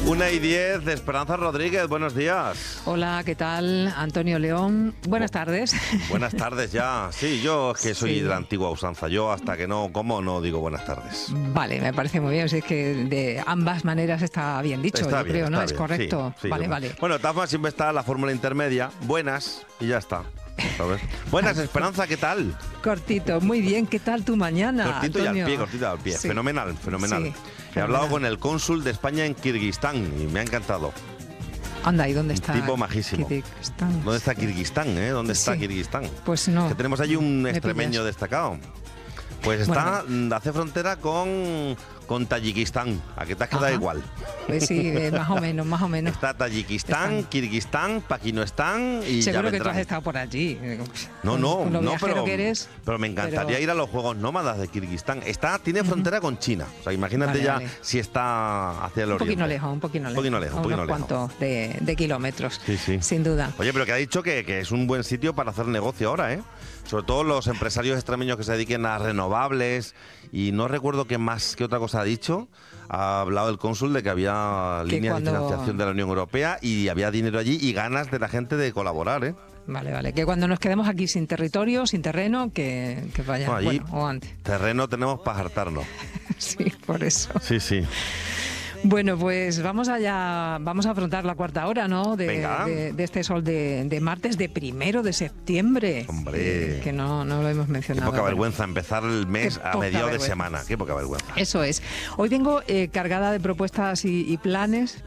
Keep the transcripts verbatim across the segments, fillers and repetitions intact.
Una y diez, Esperanza Rodríguez, buenos días. Hola, ¿qué tal? Antonio León, buenas tardes. Buenas tardes ya. Sí, yo es que soy Sí. de la antigua usanza. Yo hasta que no como no digo buenas tardes. Vale, me parece muy bien. O sea, es que de ambas maneras está bien dicho, Está yo bien, creo, ¿no? está Es bien, correcto. sí, sí, vale, yo- vale. Bueno, de todas formas siempre está la fórmula intermedia. Buenas y ya está. ¿Sabes? Buenas, Esperanza, ¿qué tal? Cortito, muy bien. ¿Qué tal tu mañana, Cortito y al Antonio? pie, cortito y al pie. Sí. Fenomenal, fenomenal. Sí, He hablado fenomenal. con el cónsul de España en Kirguistán y me ha encantado. Anda, ¿y dónde está? tipo majísimo. Kirguistán? ¿Dónde está Kirguistán, eh? ¿Dónde está Sí. Kirguistán? Pues no. Que tenemos allí un me extremeño pillas. destacado. Pues Bueno, está, mm, hace frontera con, con Tayikistán. ¿A qué te has quedado Ajá. igual? Pues sí, eh, más o menos, más o menos. Está Tayikistán, Están. Kirguistán, Pakistán y ya Seguro que tú vendrán. has estado por allí. No, no, Con lo no, viajero pero, que eres. pero me encantaría pero- ir a los Juegos Nómadas de Kirguistán. Está, tiene frontera con China. O sea, imagínate Vale, ya vale. si está hacia el Un oriente. poquito lejos, un poquito lejos. poquito lejos, a un poquito unos lejos. cuantos de, de kilómetros. Sí, sí. Sin duda. Oye, pero que ha dicho que, que es un buen sitio para hacer negocio ahora, ¿eh? Sobre todo los empresarios extremeños que se dediquen a renovables y no recuerdo qué más, qué otra cosa ha dicho. Ha hablado el cónsul de que había Que líneas cuando- de financiación de la Unión Europea y había dinero allí y ganas de la gente de colaborar, ¿eh? Vale, vale. Que cuando nos quedemos aquí sin territorio, sin terreno, que, que vaya. No, allí- Bueno, o antes. Terreno tenemos para hartarnos. Sí, por eso. Sí, sí. Bueno, pues vamos allá, vamos a afrontar la cuarta hora, ¿no? De, Venga. de- de este sol de, de martes, de primero de septiembre. Hombre. Eh, que no, no lo hemos Qué mencionado. poca Bueno, vergüenza empezar el mes Qué a poca mediados de vergüenza. semana. Qué poca vergüenza. Eso es. Hoy vengo eh, cargada de propuestas y, y planes,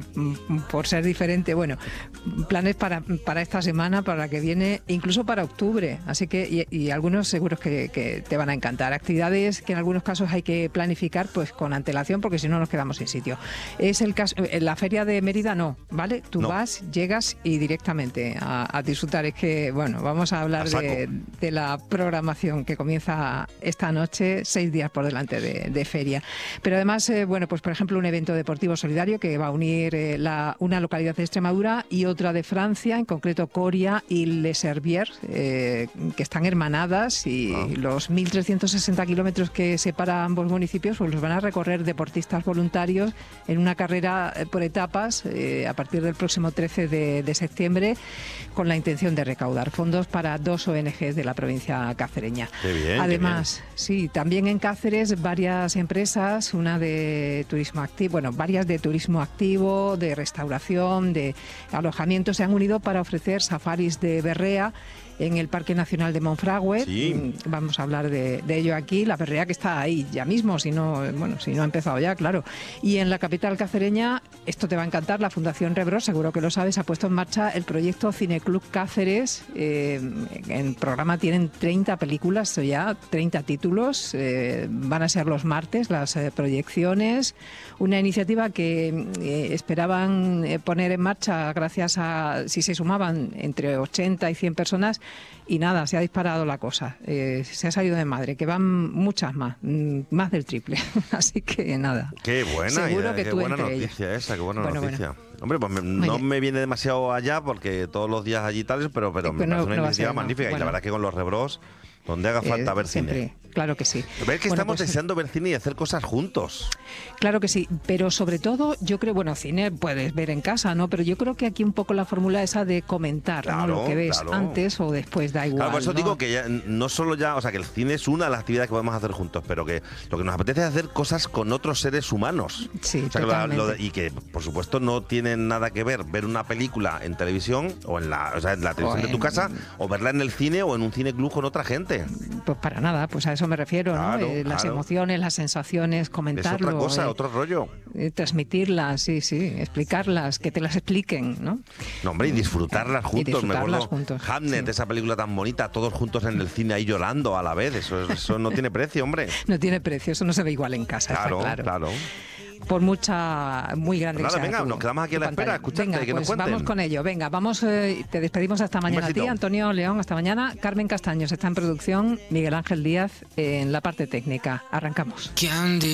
por ser diferente. Bueno, planes para, para esta semana, para la que viene, incluso para octubre. Así que, y, y algunos seguros que, que te van a encantar. Actividades que en algunos casos hay que planificar pues con antelación, porque si no nos quedamos sin sitio. Es el caso, en la feria de Mérida no, ¿vale? Tú No. vas, llegas y directamente a, a disfrutar. Es que, bueno, vamos a hablar A saco. de, de la programación que comienza esta noche, seis días por delante de, de feria. Pero además, eh, bueno, pues por ejemplo, un evento deportivo solidario que va a unir eh, la, una localidad de Extremadura y otra de Francia, en concreto Coria y Les Herbiers, eh, que están hermanadas y Ah. los mil trescientos sesenta kilómetros que separan ambos municipios pues los van a recorrer deportistas voluntarios en una carrera eh, por etapas eh, a partir del próximo trece de, de septiembre, con la intención de recaudar fondos para dos O N Ges de la provincia cacereña. Qué bien, qué Además, sí, también en Cáceres varias empresas, una de turismo activo, bueno, varias de turismo activo, de restauración, de alojamiento, se han unido para ofrecer safaris de berrea en el Parque Nacional de Monfragüe. Sí. Mm, Vamos a hablar de, de ello aquí. La berrea que está ahí ya mismo, si no, bueno, si no ha empezado ya, claro. Y en la capital cacereña, esto te va a encantar, la Fundación Rebros, seguro que lo sabes, ha puesto en marcha el proyecto Cineclub Cáceres. Eh, en el programa tienen treinta películas ya, treinta títulos. Eh, van a ser los martes las eh, proyecciones. Una iniciativa que eh, esperaban eh, poner en marcha gracias a, si se sumaban entre ochenta y cien personas, y nada, se ha disparado la cosa. Eh, se ha salido de madre, que van muchas más, mm, más del triple. Así que nada. Qué buena, Seguro eh, que qué tú buena entre noticia esa, qué buena Bueno, noticia. Hombre, pues me- no bien. me viene demasiado allá porque todos los días allí tales, pero, pero Eh, me pues no- parece una no va a iniciativa ser, no. magnífica. Y Bueno. la verdad es que con los rebros, donde haga falta Eh, ver siempre, cine. Claro que sí. Ver que Bueno, estamos pues, deseando ver cine y hacer cosas juntos. Claro que sí, pero sobre todo yo creo, bueno, cine puedes ver en casa, ¿no? Pero yo creo que aquí un poco la fórmula esa de comentar, ¿no? Claro, Lo que ves claro. antes o después, da igual. Claro, por eso ¿no? digo que ya, no solo ya, o sea, que el cine es una de las actividades que podemos hacer juntos, pero que lo que nos apetece es hacer cosas con otros seres humanos. Sí, O sea, que la- lo de- totalmente. y que, por supuesto, no tienen nada que ver ver una película en televisión o en la, o sea, en la televisión O de tu en- casa o verla en el cine o en un cine club con otra gente. Pues para nada, pues a eso me refiero, Claro, ¿no? Eh, las claro. emociones, las sensaciones, Es comentarlo. otra cosa, eh, otro rollo. eh, transmitirlas, sí, sí, explicarlas, que te las expliquen, ¿no? No, hombre, y disfrutarlas Y juntos. disfrutarlas me acuerdo juntos, Hamnet, sí. esa película tan bonita, todos juntos en el cine ahí llorando a la vez. Eso, eso no tiene precio, hombre. No tiene precio, eso no se ve igual en casa, Claro, está claro. claro. Por mucha, muy grande Pues que nada, sea venga, tu- nos quedamos aquí a tu la espera, pantalla. escucharte, Venga, que nos pues cuenten. vamos con ello. Venga, vamos, eh, te despedimos hasta mañana a ti, besito. Antonio León, hasta mañana. Carmen Castaños está en producción, Miguel Ángel Díaz en la parte técnica. Arrancamos.